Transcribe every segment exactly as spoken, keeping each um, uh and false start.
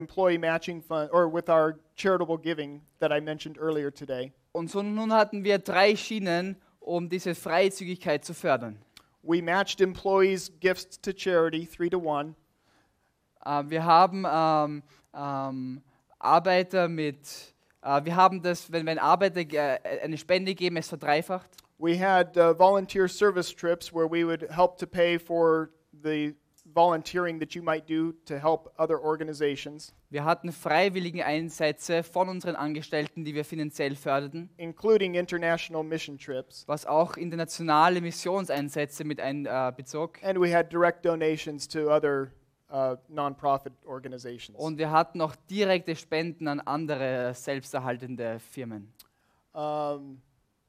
employee matching fund, or with our charitable giving that I mentioned earlier today. Und so nun hatten wir drei Schienen, um diese Freizügigkeit zu fördern. We matched employees' gifts to charity three to one. Äh, wir haben ähm, ähm, Arbeiter mit, äh, wir haben das, wenn, wenn Arbeiter äh, eine Spende geben, es verdreifacht. We had uh, volunteer service trips where we would help to pay for the volunteering that you might do to help other organizations, Wir hatten freiwillige Einsätze von unseren Angestellten, die wir finanziell förderten, including international mission trips. was auch internationale Missionseinsätze mit einbezog. And we had direct donations to other uh, non-profit organizations. Und wir hatten auch direkte Spenden an andere selbsterhaltende Firmen. Um,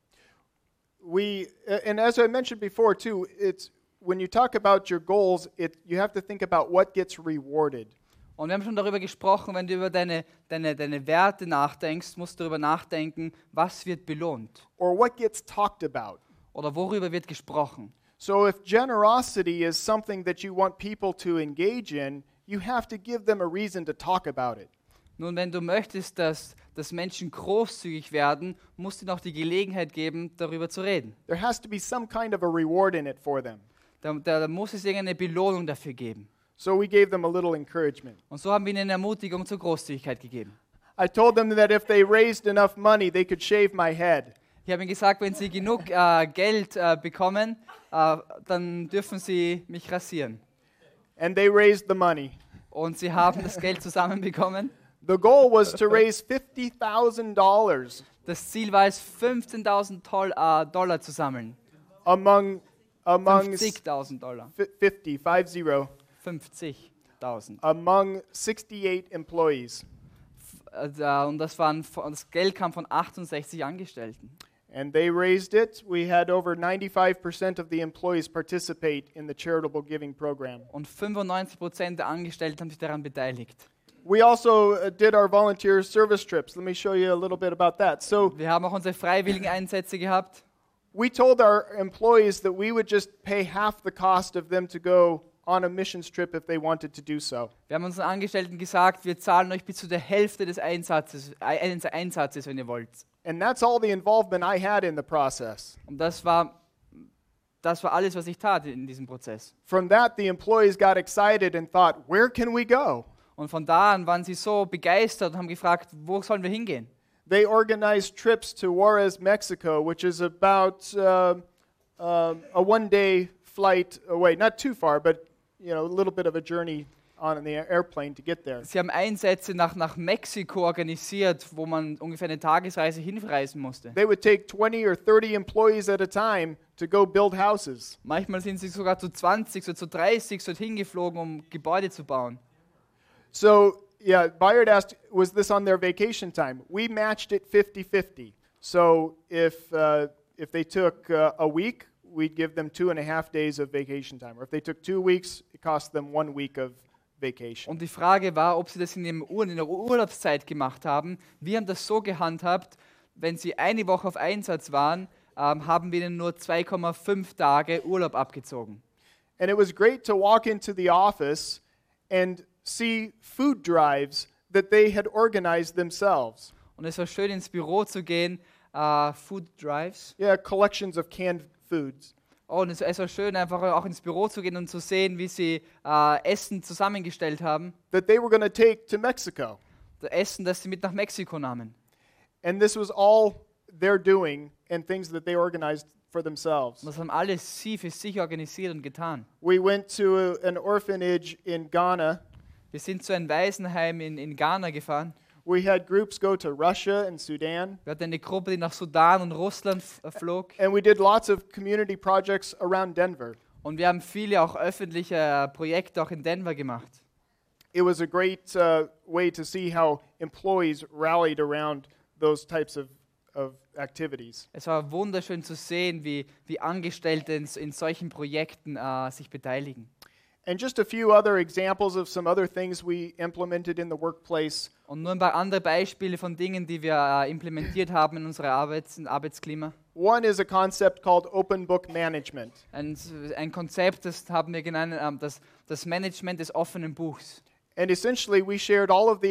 we and as I mentioned before too, it's when you talk about your goals, it you have to think about what gets rewarded. Und wir haben schon darüber gesprochen, wenn du über deine, deine, deine Werte nachdenkst, musst du darüber nachdenken, was wird belohnt Or what gets talked about. oder worüber wird gesprochen. So if generosity is something that you want people to engage in, you have to give them a reason to talk about it. Nun, wenn du möchtest, dass, dass Menschen großzügig werden, musst du ihnen auch die Gelegenheit geben, darüber zu reden. There has to be some kind of a reward in it for them. Da, da, da muss es irgendeine Belohnung dafür geben. So we gave them a little encouragement. Und so haben wir ihnen eine Ermutigung zur Großzügigkeit gegeben. I told them that if they raised enough money, they could shave my head. Ich habe ihnen gesagt, wenn sie genug äh, Geld äh, bekommen, äh, dann dürfen sie mich rasieren. And they raised the money. Und sie haben das Geld zusammenbekommen. The goal was to raise fifty thousand dollars Das Ziel war es, fünfzehntausend Tol- äh, Dollar zu sammeln. among among fünfzigtausend Dollar. f- fifty, five zero, fünfzigtausend. among sixty-eight employees. Also, äh, und das, waren, von- das Geld kam von achtundsechzig Angestellten. And they raised it. We had over ninety-five percent of the employees participate in the charitable giving program. Und fünfundneunzig Prozent der Angestellten haben sich daran beteiligt. We also uh, did our volunteer service trips. Let me show you a little bit about that. So Wir haben auch unsere freiwilligen Einsätze gehabt. we told our employees that we would just pay half the cost of them to go on a missions trip if they wanted to do so. Wir haben unseren Angestellten gesagt, wir zahlen euch bis zu der Hälfte des Einsatzes, äh, Einsatzes, wenn ihr wollt. And that's all the involvement I had in the process. Und das war, das war alles, was ich tat in diesem Prozess. From that, the employees got excited and thought, where can we go? Und von da an waren sie so begeistert und haben gefragt, wo sollen wir hingehen? They organized trips to Juarez, Mexico, which is about uh, um a one-day flight away. Not too far, but you know, a little bit of a journey on the airplane to get there. Sie haben Einsätze nach, nach Mexiko organisiert, wo man ungefähr eine Tagesreise hinreisen musste. They would take twenty or thirty employees at a time to go build houses. Manchmal sind sie sogar zu zwanzig, so zu dreißig dorthin geflogen, um Gebäude zu bauen. So, yeah, Bayard asked, was this on their vacation time? We matched it fifty-fifty. So if uh, if they took uh, a week, we'd give them two and a half days of vacation time. Or if they took two weeks, it cost them one week of vacation. Und die Frage war, ob sie das in, dem Ur in der Urlaubszeit gemacht haben. Wir haben das so gehandhabt, wenn sie eine Woche auf Einsatz waren, ähm, haben wir ihnen nur zwei Komma fünf Tage Urlaub abgezogen. And it was great to walk into the office and see food drives that they had organized themselves. Und es war schön, ins Büro zu gehen, äh, Food Drives. Yeah, collections of canned foods. Oh, und es, es war schön, einfach auch ins Büro zu gehen und zu sehen, wie sie äh, Essen zusammengestellt haben. That they were going to take to Mexico. Das Essen, das sie mit nach Mexiko nahmen. And this was all they're doing and things that they organized for themselves. Und das haben alles sie für sich organisiert und getan. We went to a, an orphanage in Ghana. Wir sind zu einem Waisenheim in, in Ghana gefahren. We had groups go to Russia and Sudan. Wir hatten eine Gruppe, die nach Sudan und Russland f- äh, flog. And we did lots of community projects around Denver. Und wir haben viele auch öffentliche äh, Projekte auch in Denver gemacht. It was a great uh, way to see how employees rallied around those types of, of activities. Es war wunderschön zu sehen, wie, wie Angestellte in, in solchen Projekten äh, sich beteiligen. And just a few other examples of some other things we implemented in the workplace. Und nur ein paar andere Beispiele von Dingen, die wir äh, implementiert haben in unserem Arbeits Arbeitsklima. One is a concept called open book management. Ein, ein Konzept, das haben wir genannt, ähm, das, das Management des offenen Buchs. and essentially we shared all of the